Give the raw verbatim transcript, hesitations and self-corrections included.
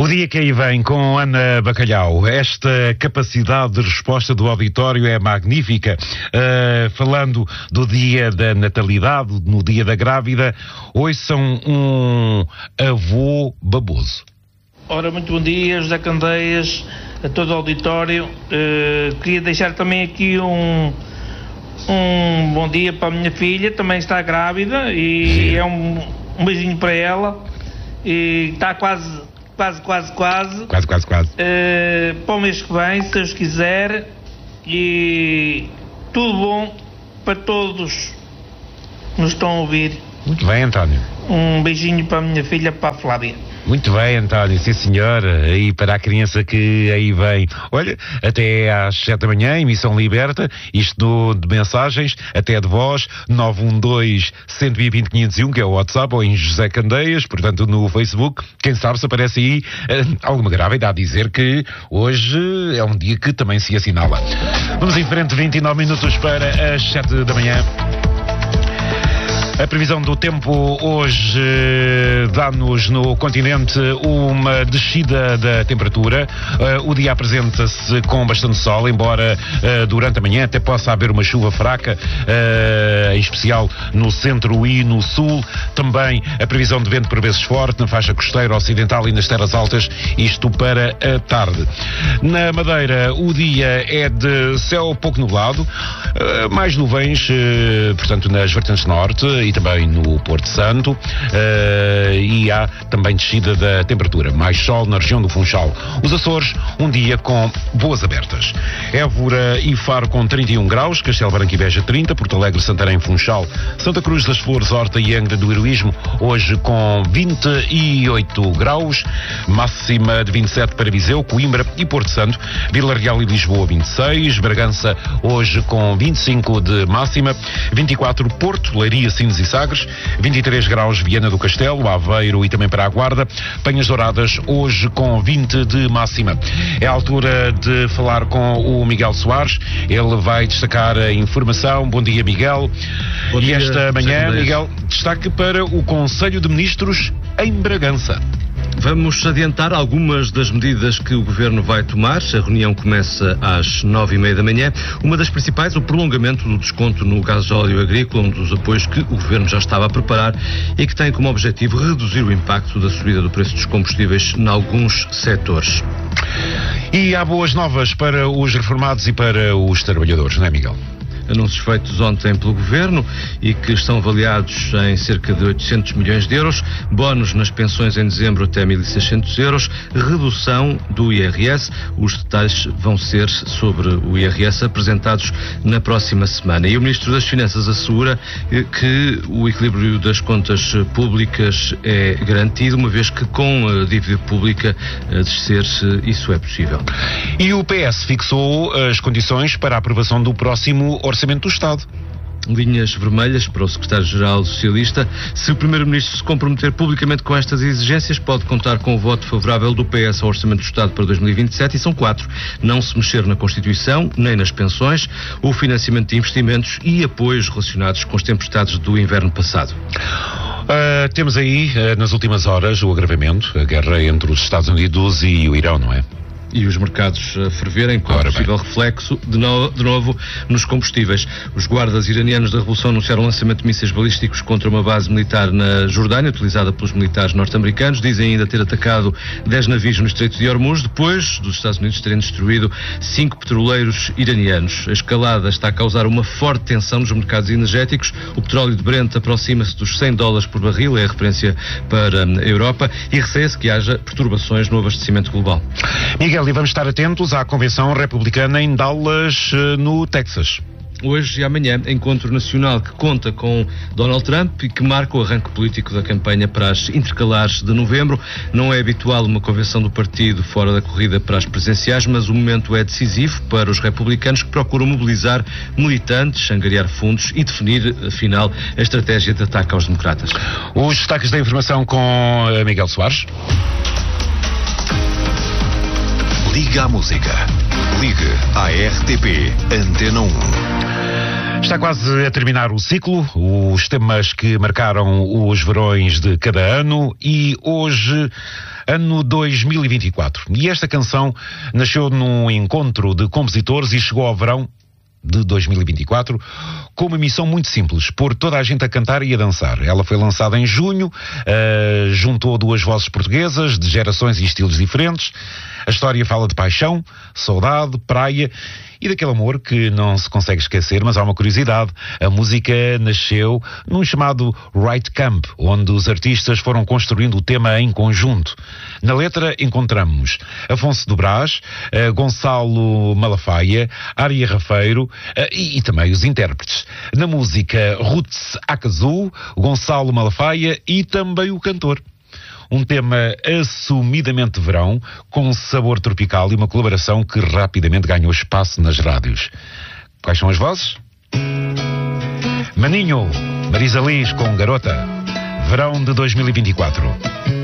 dia que aí vem com Ana Bacalhau. Esta capacidade de resposta do auditório é magnífica. Uh, falando do dia da natalidade, no dia da grávida, hoje são um avô baboso. Ora, muito bom dia, José Candeias, a todo o auditório. Uh, queria deixar também aqui um, um bom dia para a minha filha, também está grávida, e Sim. é um, um beijinho para ela. E está quase, quase, quase, quase. Quase, quase, quase. Uh, para o mês que vem, se Deus quiser. E tudo bom para todos que nos estão a ouvir. Muito bem, António. Um beijinho para a minha filha, para a Flávia. Muito bem, António, sim senhor, e para a criança que aí vem. Olha, até às sete da manhã, emissão liberta, isto de mensagens, até de voz, nove um dois, um dois zero, quinhentos e um, que é o WhatsApp, ou em José Candeias, portanto no Facebook, quem sabe se aparece aí uh, alguma grávida a dizer que hoje é um dia que também se assinala. Vamos em frente, vinte e nove minutos para as sete da manhã. A previsão do tempo hoje dá-nos no continente uma descida da temperatura. Uh, o dia apresenta-se com bastante sol, embora uh, durante a manhã até possa haver uma chuva fraca, uh, em especial no centro e no sul. Também a previsão de vento por vezes forte na faixa costeira ocidental e nas terras altas, isto para a tarde. Na Madeira o dia é de céu pouco nublado, uh, mais nuvens, uh, portanto nas vertentes norte e também no Porto Santo, uh, e há também descida da temperatura, mais sol na região do Funchal. Os Açores, um dia com boas abertas. Évora e Faro com trinta e um graus, Castelo Branco e Beja trinta, Porto Alegre, Santarém, Funchal, Santa Cruz das Flores, Horta e Angra do Heroísmo, hoje com vinte e oito graus, máxima de vinte e sete para Viseu, Coimbra e Porto Santo, Vila Real e Lisboa vinte e seis, Bragança hoje com vinte e cinco de máxima, vinte e quatro Porto, Leiria, Sines e Sagres, vinte e três graus Viana do Castelo, Aveiro e também para a Guarda, Penhas Douradas hoje com vinte de máxima. É a altura de falar com o Miguel Soares, ele vai destacar a informação. Bom dia, Miguel. Bom e dia, esta manhã, Miguel, destaque para o Conselho de Ministros em Bragança. Vamos adiantar algumas das medidas que o Governo vai tomar. A reunião começa às nove e meia da manhã. Uma das principais, o prolongamento do desconto no gasóleo agrícola, um dos apoios que o Governo já estava a preparar e que tem como objetivo reduzir o impacto da subida do preço dos combustíveis em alguns setores. E há boas novas para os reformados e para os trabalhadores, não é, Miguel? Anúncios feitos ontem pelo Governo e que estão avaliados em cerca de oitocentos milhões de euros, bónus nas pensões em dezembro até mil e seiscentos euros, redução do I R S. Os detalhes vão ser sobre o I R S apresentados na próxima semana. E o Ministro das Finanças assegura que o equilíbrio das contas públicas é garantido, uma vez que com a dívida pública a descer isso é possível. E o P S fixou as condições para a aprovação do próximo orçamento Orçamento do Estado. Linhas vermelhas para o Secretário-Geral Socialista. Se o Primeiro-Ministro se comprometer publicamente com estas exigências, pode contar com o voto favorável do P S ao Orçamento do Estado para dois mil e vinte e sete, e são quatro. Não se mexer na Constituição, nem nas pensões, o financiamento de investimentos e apoios relacionados com os tempestades do inverno passado. Uh, temos aí, uh, nas últimas horas, o agravamento, a guerra entre os Estados Unidos e o Irão, não é? E os mercados a ferverem, com possível reflexo de, no, de novo nos combustíveis. Os guardas iranianos da Revolução anunciaram o lançamento de mísseis balísticos contra uma base militar na Jordânia, utilizada pelos militares norte-americanos. Dizem ainda ter atacado dez navios no Estreito de Hormuz, depois dos Estados Unidos terem destruído cinco petroleiros iranianos. A escalada está a causar uma forte tensão nos mercados energéticos. O petróleo de Brent aproxima-se dos cem dólares por barril, é a referência para a Europa, e receia-se que haja perturbações no abastecimento global. Miguel, e vamos estar atentos à Convenção Republicana em Dallas, no Texas. Hoje e amanhã, encontro nacional que conta com Donald Trump e que marca o arranque político da campanha para as intercalares de novembro. Não é habitual uma convenção do partido fora da corrida para as presidenciais, mas o momento é decisivo para os republicanos, que procuram mobilizar militantes, angariar fundos e definir, afinal, a estratégia de ataque aos democratas. Os destaques da informação com Miguel Soares. Liga à música. Ligue à R T P Antena um. Está quase a terminar o ciclo, os temas que marcaram os verões de cada ano, e hoje ano dois mil e vinte e quatro. E esta canção nasceu num encontro de compositores e chegou ao verão de dois mil e vinte e quatro com uma missão muito simples: pôr toda a gente a cantar e a dançar. Ela foi lançada em junho, uh, juntou duas vozes portuguesas de gerações e estilos diferentes. A história fala de paixão, saudade, praia e daquele amor que não se consegue esquecer. Mas há uma curiosidade: a música nasceu num chamado Write Camp, onde os artistas foram construindo o tema em conjunto. Na letra encontramos Afonso do Brás, uh, Gonçalo Malafaia, Ária Rafeiro uh, e, e também os intérpretes. Na música, Roots Akazu, Gonçalo Malafaia e também o cantor. Um tema assumidamente verão, com sabor tropical e uma colaboração que rapidamente ganhou espaço nas rádios. Quais são as vozes? Maninho, Marisa Liz com Garota, verão de dois mil e vinte e quatro.